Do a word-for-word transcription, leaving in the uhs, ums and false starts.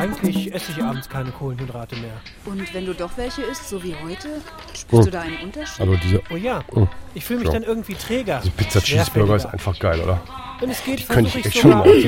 Eigentlich esse ich abends keine Kohlenhydrate mehr. Und wenn du doch welche isst, so wie heute, spürst Oh. du da einen Unterschied? Also diese, Oh ja, oh, ich fühle mich so. dann irgendwie träger. diese Pizza Cheeseburger ist schwerfälliger. einfach geil, oder? Wenn es geht, Die könnte versuche ich ich echt schon sogar mal.